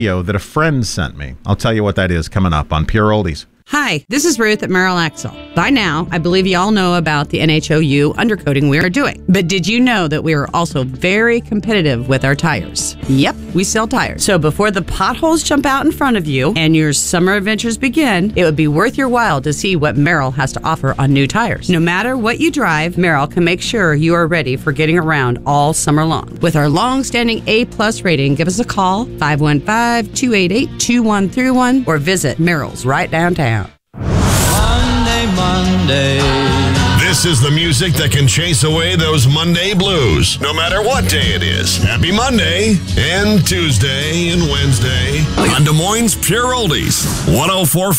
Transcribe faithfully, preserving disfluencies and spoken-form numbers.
video that a friend sent me. I'll tell you what that is coming up on Pure Oldies. Hi, this is Ruth at Merrill Axle. By now, I believe you all know about the N H O U undercoating we are doing. But did you know that we are also very competitive with our tires? Yep, we sell tires. So before the potholes jump out in front of you and your summer adventures begin, it would be worth your while to see what Merrill has to offer on new tires. No matter what you drive, Merrill can make sure you are ready for getting around all summer long. With our long-standing A-plus rating, give us a call, five one five, two eight eight, two one three one, or visit Merrill's right downtown. Monday, Monday. This is the music that can chase away those Monday blues, no matter what day it is. Happy Monday and Tuesday and Wednesday on Des Moines Pure Oldies. one oh four point five